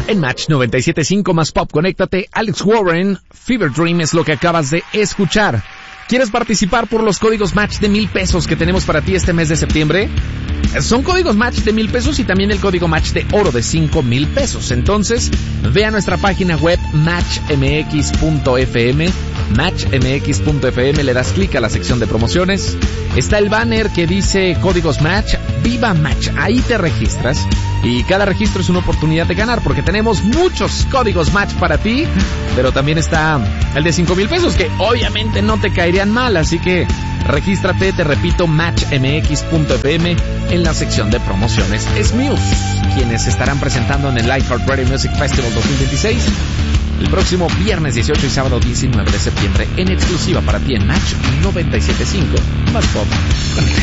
En Match 97.5 más pop, conéctate. Alex Warren, Fever Dream es lo que acabas de escuchar. ¿Quieres participar por los códigos Match de 1,000 pesos que tenemos para ti este mes de septiembre? Son códigos Match de 1,000 pesos y también el código Match de oro de 5,000 pesos. Entonces, ve a nuestra página web matchmx.fm, matchmx.fm, le das clic a la sección de promociones. Está el banner que dice códigos Match, Viva Match. Ahí te registras y cada registro es una oportunidad de ganar porque tenemos muchos códigos Match para ti, pero también está el de 5,000 pesos que obviamente no te caerían mal, así que regístrate, te repito, matchmx.fm en la sección de promociones. Es Muse quienes estarán presentando en el iHeartRadio Music Festival 2026 el próximo viernes 18 y sábado 19 de septiembre en exclusiva para ti en Match 97.5 más pop.